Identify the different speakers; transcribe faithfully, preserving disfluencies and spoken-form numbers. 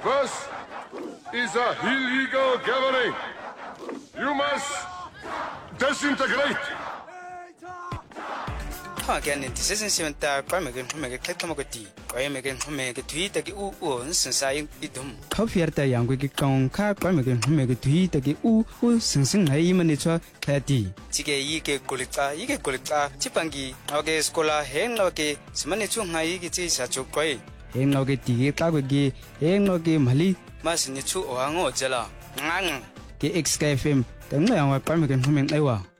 Speaker 1: This is a illegal gathering. You must disintegrate.
Speaker 2: Again, this isn't seven tar, Parmegan, Homega, Katamagati, Parmegan, Homega, tweet, the U, since I idum. Coffeerta young wicked con car, Parmegan, Homega, tweet, the U, who since I imanitua, Patty. Tige, Yike, Golita, Yike, Golita, Chipangi, Oge, Scola, Hen, Loke, Smanitu, Haigiti, such a quay. Hen Loge, Tige, Kagagi, Hen Loge, Mali, Massinitu, or Ango, Jella. Nang, the X K F M, the Nang, Parmegan, Homing, Ewa.